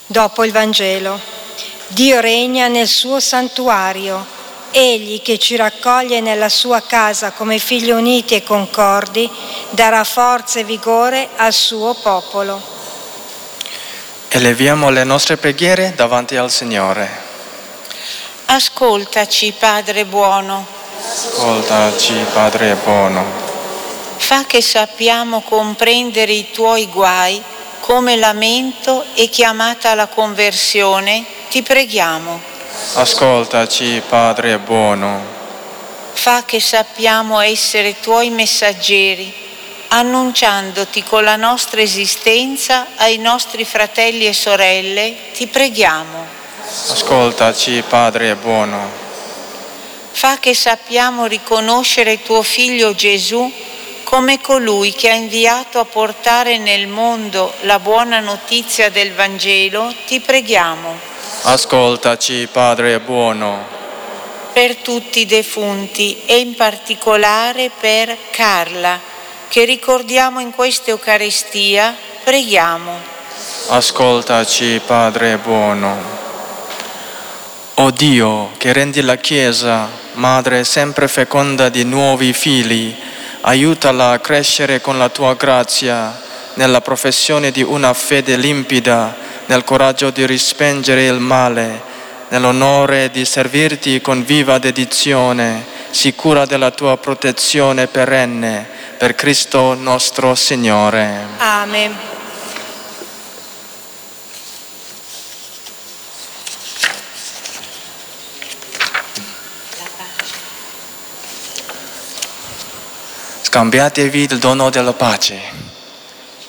Dopo il Vangelo. Dio regna nel suo santuario. Egli che ci raccoglie nella sua casa come figli uniti e concordi, darà forza e vigore al suo popolo. Eleviamo le nostre preghiere davanti al Signore. Ascoltaci, Padre buono. Ascoltaci, Padre buono. Fa che sappiamo comprendere i tuoi guai come lamento e chiamata alla conversione, ti preghiamo. Ascoltaci, Padre buono. Fa che sappiamo essere tuoi messaggeri, annunciandoti con la nostra esistenza ai nostri fratelli e sorelle, ti preghiamo. Ascoltaci, Padre buono. Fa che sappiamo riconoscere tuo Figlio Gesù come colui che ha inviato a portare nel mondo la buona notizia del Vangelo, ti preghiamo. Ascoltaci, Padre buono. Per tutti i defunti e in particolare per Carla, che ricordiamo in questa Eucaristia, preghiamo. Ascoltaci, Padre buono. O Dio, che rendi la Chiesa madre sempre feconda di nuovi figli, aiutala a crescere con la tua grazia nella professione di una fede limpida, nel coraggio di rispengere il male, nell'onore di servirti con viva dedizione, sicura della tua protezione perenne, per Cristo nostro Signore. Amen. Scambiatevi il dono della pace.